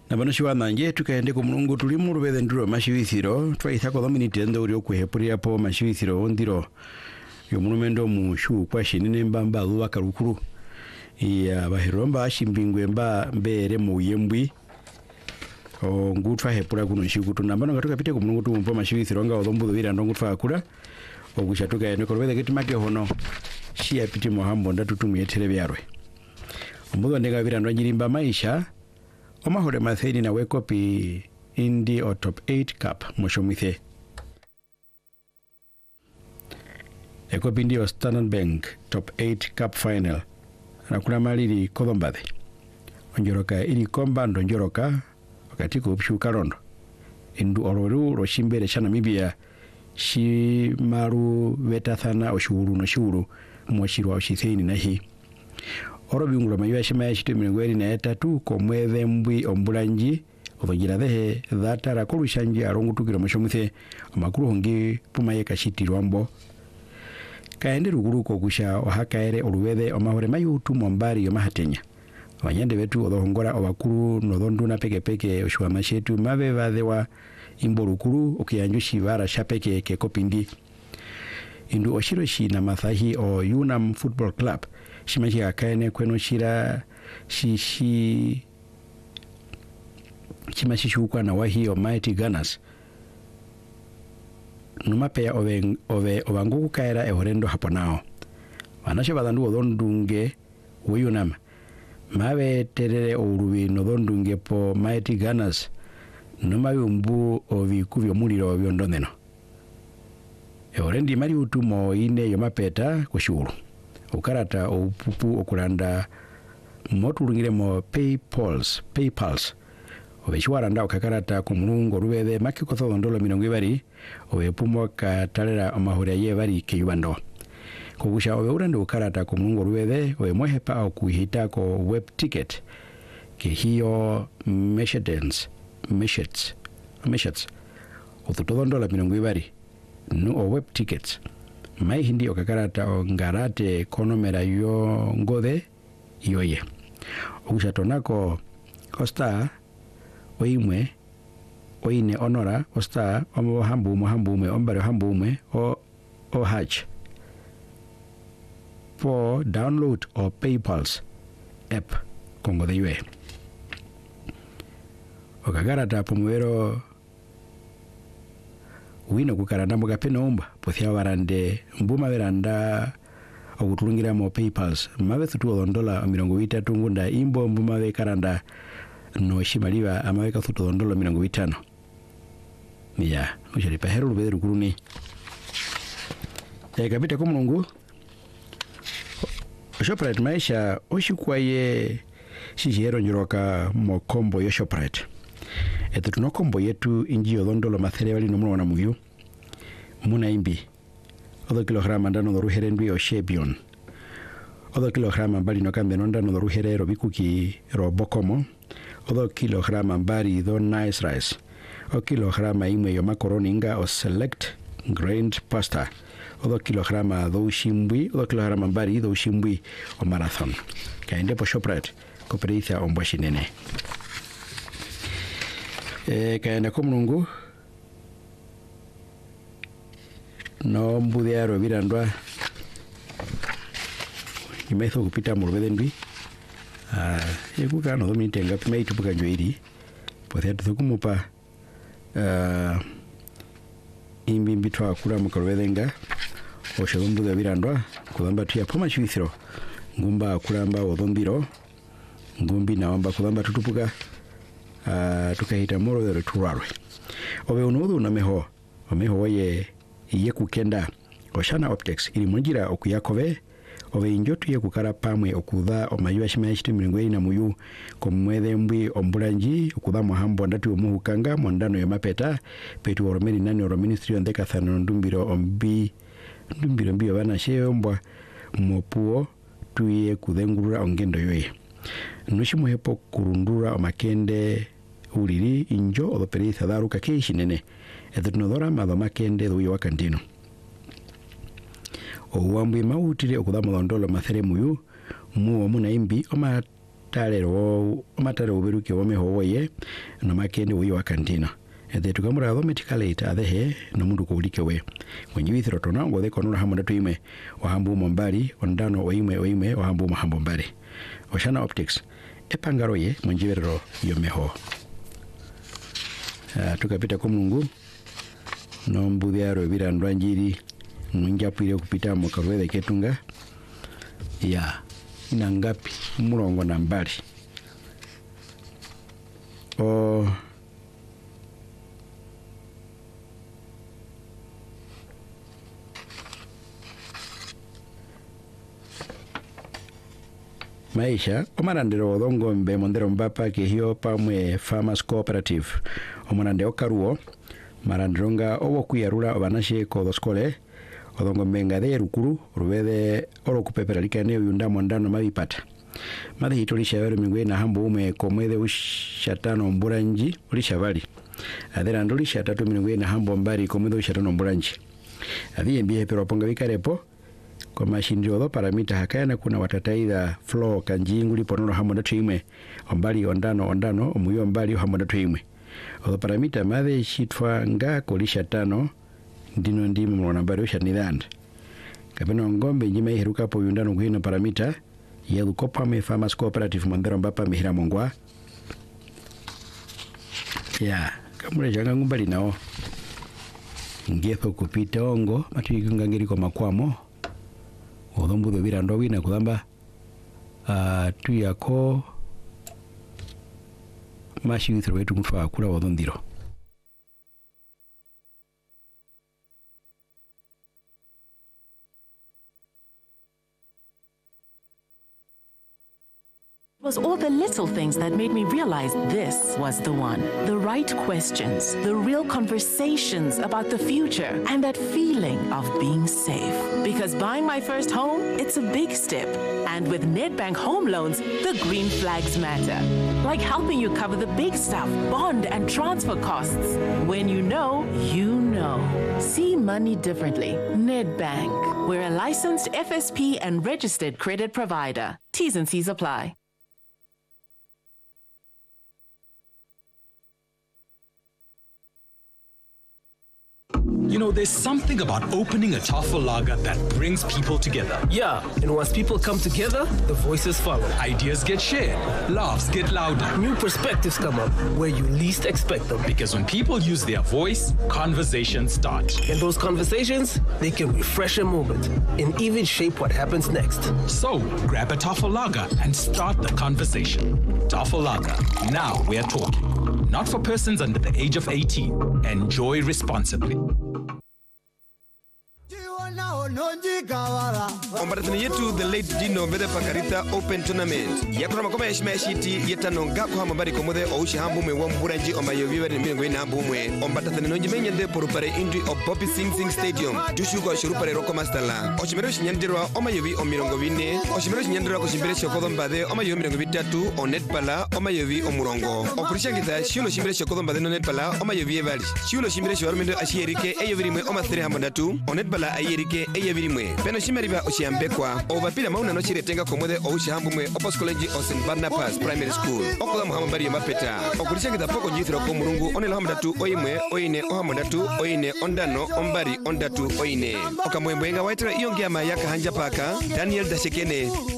na bano shiwana nje tukaende ku mulungu tuli mu rubethe ndiro mashibithiro twaithako dominite ndo uri okuhepuri apo mashibithiro ondiro yo mulumendo mu shu kwa shinene mbamba luwa karukuru ya bahiromba ashimbingwe mba mbere mu yembwi o ngutwa hepura kuno shikutu nambano ngatoka pite ku mulungu tumpo mashibithiro nga odombudo bira ndongutwa akura ogushatuka ene korwethe kitimake hono shia pite mohambo ndatutumu yetere byarwe ombudo ndega bira ndonyirimba maisha omahore matheni na wekopi indi o top 8 cup moshomithe ekopi indi o Standard Bank top 8 cup final nakuna maliri kodombade onjoroka ili komba ndonjoroka wakati ko upshuka rondo indu ororu roshimbere chana mibia shimaru wetathana oshuru no shuru mwashirwa oshitheni na hi oro biungula mayiwa shima ya shitu minengweri na etatu ko mwethe mbwi ombulanji ovagira thehe thatara kolushanji arongutukira mashomuthe amakuru hongi pumaye kashiti rwambo kaende ruguru ko kusha ohakaere olubethe omahore mayutu mombari yomahatenya abanyande betu odohongora obakuru nodonduna peke oshwa mashetu mabe bathewa imborukuru okiyanju shivara shapeke ke kopindi indu oshiroshi na mathahi o Unam Football Club shimashi akaene kweno shira shimashi shukwa na wahi o Mighty Gunners numapeya ove obanguku kaera ehorendo hapo nao wanashe badandu odondunge Unam mabe terere orubi nodondunge po Mighty Gunners numayumbu ovikuvyo muliro byondoneno ehorendi mari utumo ine yomapeta kushuru ukarata opupu okulanda motulungire mo PayPals obeshwaranda okakarata ku mulungu rubethe makikotho ndolo 20 obepumo katalera amahore ye bari kiyubando kugusha obeurande ukarata ku mulungu rubethe obemohepa okuhita ko web ticket ke hiyo meshets otutodo ndolo 20 no o web tickets mai hindi okakarata o ngarate konomera yo ngode yoye ushatonako osta oimwe oine onora osta omo hambume ombare hambume o hatch for download o PayPals app kongo de yue okakarata pomwero wino kukaranda mugapeno umba pothia barande mbuma beranda okutulungira mo PayPals mabe thutu $30 ngunda imbo mbuma be karanda no shimaliba amaweka thutu $50 ya ujari pahero lubede rukuruni kapita ko mulungu Shoprite maisha oshikwaye shijero njoroka mo kombo yo Shoprite tuno kombo yetu injiyo $30 mathere bali nomwana muyo muna imbi odo kilograma ndano do ruherendwi o shebion odo kilograma bali no kambe ndano do ruherero bikuki ro bokomo odo kilograma bali do nice rice o kilograma imwe yo macaroni nga o select grained pasta odo kilograma do shimbwi odo kilograma bali do shimbwi o marathon kaende po Shoprite kopereitha ombwashinene kaenda ko mulungu no mbudhiaro birandwa imetho kupita mu rubethe ndwi yekukano dominite ngapi maitu bukanjo iri pothe tukumupa imbi twa kula mu rubethe nga oshobumbuga birandwa kulamba tuya poma chwithiro ngumba kulamba odondiro ngumbi na wamba kulamba tutupuka tukahita moro de turarwe obe unudu na meho ye kukenda oshana optics ili munjira okuyakobe obe injotu ye kukara pamwe okudha omayuwa shimayishiti milingweri na muyu komwethe mbwi ombulanji okudha mohambo ndatu omuhukanga mondano yomapeta petu oromeri nani oro ministry on deka thano ndumbiro mbi bana sheombwa mopuo tuye kuthengurura ongendo yoye nushimuhepo kurundura omakende uliri injo odoperitha daruka kishinene edunodora madomakende duyo wakandino owambwe mautire okudamo ndolo mathere muyu muo muna imbi talero matare uberuke wome howoye no makende uyo wakantina ethe tukamura automatically athehe no mundu kuulike we wenyi withiro tona ngothe konura hamwe tuime wahambu mombari ondano oime wahambu mahambo mbari Oceana Optics epangaroye mwenjiverero yomeho tukapita kwa Mungu no mbuthiaro birandwa njiri nunjapire kupita mu karwethe ketunga ya ina ngapi murongo na mbali maisha omarandero odhongombe mondero mbapa kehio pamwe Farmers Cooperative omarande okaruo marandironga obokuyarura obanashe kodoskole odhongombe ngathe rukuru rubethe orokupeperalika ne uyunda mondano mabipata mathe hitolisha yore mingwe na hambo ume komwethe ushatano mburanji ulishabali athera ndolisha 3 mingwe na hambo mbari komwethe ushatano mburanji athie mbie pero ponga vikarepo kwa mashindiro odho paramita hakana kuna watataitha flow kanjinguli ponono hambo na tuime ombali ondano omuyo ombali hambo na tuime odho paramita mathe shitwa nga kolisha 5 ndino ndimo mwana mbari usha nidhanda kapeno ngombe njima iheruka po yundano kuhina paramita ya lukopa me Farmers Cooperative mandero mbapa mihira mongwa ya kamure janga ngumbali nao ngefo kupita ongo matuikunga ngiri kwa makwamo odhombu dhobira ndowi na kudhamba tuyako mashi withro wetu mtu wakula wadhondiro It was all the little things that made me realize this was the one. The right questions, the real conversations about the future, and that feeling of being safe. Because buying my first home, it's a big step. And with Nedbank Home Loans, the green flags matter. Like helping you cover the big stuff, bond and transfer costs. When you know, you know. See money differently. Nedbank. We're a licensed FSP and registered credit provider. T's and C's apply. You know, there's something about opening a Tafel Lager that brings people together. Yeah, and once people come together, the voices follow. Ideas get shared, laughs get louder. New perspectives come up where you least expect them. Because when people use their voice, conversations start. And those conversations, they can refresh a moment and even shape what happens next. So, grab a Tafel Lager and start the conversation. Tafel Lager, now we're talking. Not for persons under the age of 18. Enjoy responsibly. Ombaratani yetu the late Dino Mbede Pakarita Open Tournament. Yakuna makoma yashima yashiti yetano ngako hamabari komode oushi hambu mwe wamburanji omayoviwa ni mbingwe na hambu mwe. Ombaratani nonjimenya nde porupare indri of Bobby Sing Sing Stadium. Tushuko shurupare roko mastala. Oshimero shinyandirwa omayovi omirongo vine. Oshimero shinyandirwa kushimere shokodo mbade omayovi mirongo vitatu onetpala omayovi omurongo. Okurishangita shiulo shimere shokodo mbade onetpala omayovi evali. Shiulo shimere showarumendo ashierike eyovirimwe omastere hamondatu onetpala ayerike eyovirimwe. Peno shimeriba oshiambekwa obapira mauna no chiretenga komode oushi hambumwe Opus College St. Barnabas Primary School okola muhamambari yamapeta okurishangita poko njithiro ko murungu onela hamondatu oyimwe oyine ohamondatu oyine ondano ombari ondatu oyine okamwembwenga waitira iyongeama yaka hanja paka Daniel Dashekene